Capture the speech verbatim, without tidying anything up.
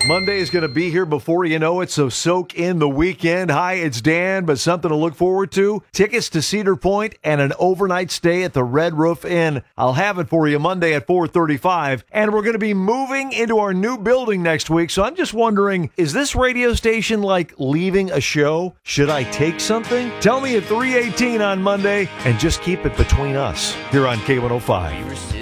Monday is going to be here before you know it, so soak in the weekend. Hi, it's Dan, but something to look forward to. Tickets to Cedar Point and an overnight stay at the Red Roof Inn. I'll have it for you Monday at four thirty-five. And we're going to be moving into our new building next week, so I'm just wondering, is this radio station like leaving a show? Should I take something? Tell me at three eighteen on Monday, and just keep it between us here on K one oh five.